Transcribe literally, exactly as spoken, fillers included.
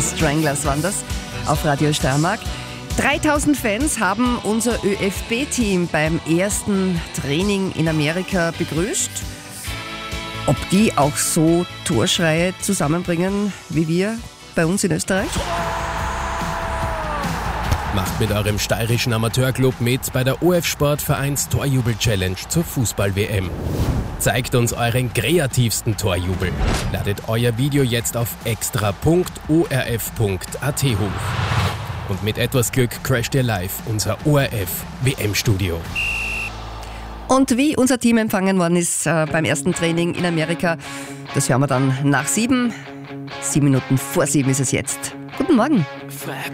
Stranglers waren das auf Radio Steiermark. dreitausend Fans haben unser ÖFB-Team beim ersten Training in Amerika begrüßt. Ob die auch so Torschreie zusammenbringen wie wir bei uns in Österreich? Macht mit eurem steirischen Amateurclub mit bei der O F Sportvereins Torjubel-Challenge zur Fußball-W M. Zeigt uns euren kreativsten Torjubel. Ladet euer Video jetzt auf extra punkt o r f punkt a t hoch. Und mit etwas Glück crasht ihr live unser O R F-W M-Studio. Und wie unser Team empfangen worden ist äh, beim ersten Training in Amerika, das hören wir dann nach sieben. Sieben Minuten vor sieben ist es jetzt. Guten Morgen.